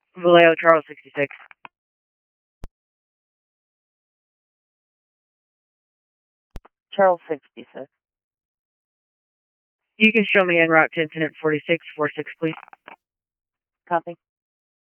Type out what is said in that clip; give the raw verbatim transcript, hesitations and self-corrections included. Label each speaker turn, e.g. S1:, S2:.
S1: Vallejo, Charles sixty-six.
S2: Charles sixty-six.
S1: You can show me en route to incident forty-six, four six, please.
S2: Copy.